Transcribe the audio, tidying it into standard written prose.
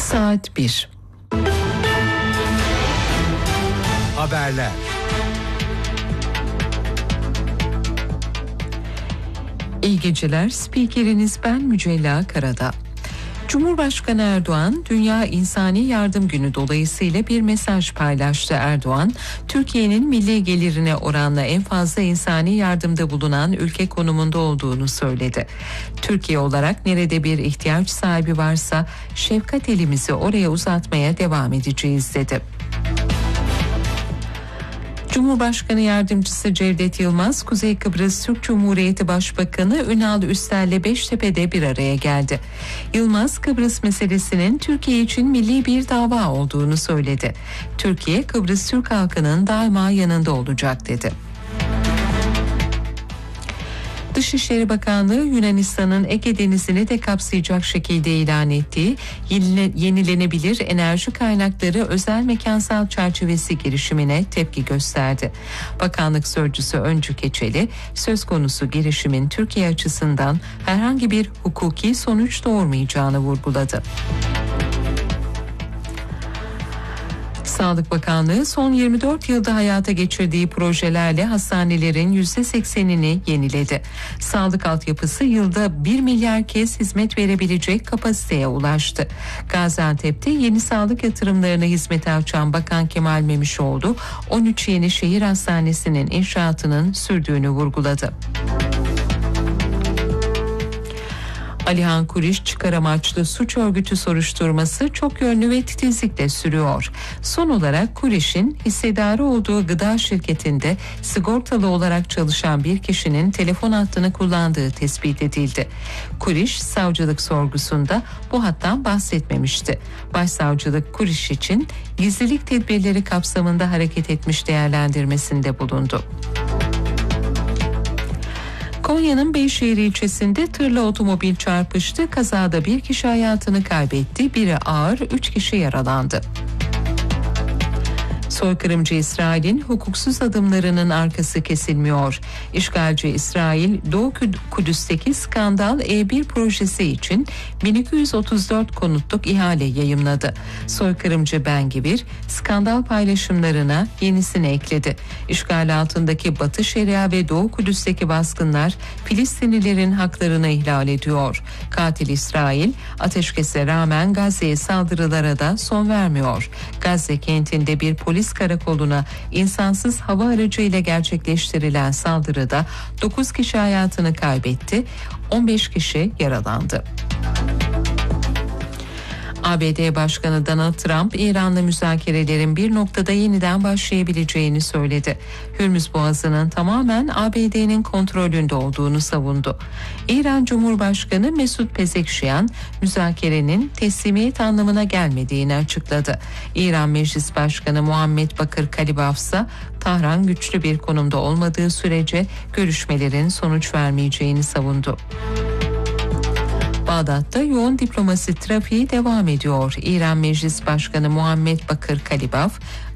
Saat 1. Haberler. İyi geceler. Spikeriniz ben Mücella Karadağ. Cumhurbaşkanı Erdoğan, Dünya İnsani Yardım Günü dolayısıyla bir mesaj paylaştı. Erdoğan, Türkiye'nin milli gelirine oranla en fazla insani yardımda bulunan ülke konumunda olduğunu söyledi. Türkiye olarak nerede bir ihtiyaç sahibi varsa şefkat elimizi oraya uzatmaya devam edeceğiz dedi. Cumhurbaşkanı Yardımcısı Cevdet Yılmaz, Kuzey Kıbrıs Türk Cumhuriyeti Başbakanı Ünal Üstel'le Beştepe'de bir araya geldi. Yılmaz, Kıbrıs meselesinin Türkiye için milli bir dava olduğunu söyledi. Türkiye, Kıbrıs Türk halkının daima yanında olacak dedi. Dışişleri Bakanlığı, Yunanistan'ın Ege Denizi'ni de kapsayacak şekilde ilan ettiği yenilenebilir enerji kaynakları özel mekansal çerçevesi girişimine tepki gösterdi. Bakanlık sözcüsü Öncü Keçeli, söz konusu girişimin Türkiye açısından herhangi bir hukuki sonuç doğurmayacağını vurguladı. Sağlık Bakanlığı son 24 yılda hayata geçirdiği projelerle hastanelerin %80'ini yeniledi. Sağlık altyapısı yılda 1 milyar kez hizmet verebilecek kapasiteye ulaştı. Gaziantep'te yeni sağlık yatırımlarına hizmete açan Bakan Kemal Memişoğlu, 13 yeni şehir hastanesinin inşaatının sürdüğünü vurguladı. Alihan Kuriş çıkar amaçlı suç örgütü soruşturması çok yönlü ve titizlikle sürüyor. Son olarak Kuriş'in hissedarı olduğu gıda şirketinde sigortalı olarak çalışan bir kişinin telefon hattını kullandığı tespit edildi. Kuriş, savcılık sorgusunda bu hattan bahsetmemişti. Başsavcılık Kuriş için gizlilik tedbirleri kapsamında hareket etmiş değerlendirmesinde bulundu. Konya'nın Beyşehir ilçesinde tırla otomobil çarpıştı. Kazada bir kişi hayatını kaybetti. Biri ağır, 3 kişi yaralandı. Soykırımcı İsrail'in hukuksuz adımlarının arkası kesilmiyor. İşgalci İsrail, Doğu Kudüs'teki skandal E1 projesi için 1234 konutluk ihale yayımladı. Soykırımcı Ben-Gvir, skandal paylaşımlarına yenisini ekledi. İşgal altındaki Batı Şeria ve Doğu Kudüs'teki baskınlar Filistinlilerin haklarını ihlal ediyor. Katil İsrail, ateşkese rağmen Gazze'ye saldırılara da son vermiyor. Gazze kentinde bir polis karakoluna insansız hava aracıyla gerçekleştirilen saldırıda 9 kişi hayatını kaybetti, 15 kişi yaralandı. ABD Başkanı Donald Trump, İran'la müzakerelerin bir noktada yeniden başlayabileceğini söyledi. Hürmüz Boğazı'nın tamamen ABD'nin kontrolünde olduğunu savundu. İran Cumhurbaşkanı Mesut Pezeshkian, müzakerenin teslimiyet anlamına gelmediğini açıkladı. İran Meclis Başkanı Muhammed Bakır Kalibaf ise Tahran güçlü bir konumda olmadığı sürece görüşmelerin sonuç vermeyeceğini savundu. Bağdat'ta yoğun diplomasi trafiği devam ediyor. İran Meclis Başkanı Muhammed Bakır Kalibaf,